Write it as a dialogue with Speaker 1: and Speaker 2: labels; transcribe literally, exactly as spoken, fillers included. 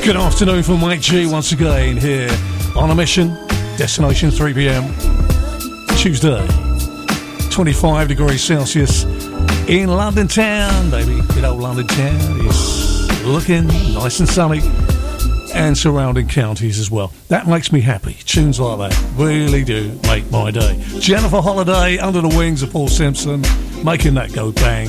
Speaker 1: Good afternoon from Mike G once again here on a mission. Destination three p.m. Tuesday, twenty-five degrees Celsius in London town, baby. Good old London town is looking nice and sunny, and surrounding counties as well. That makes me happy. Tunes like that really do make my day. Jennifer Holliday, Under the Wings of Paul Simpson, making that go bang.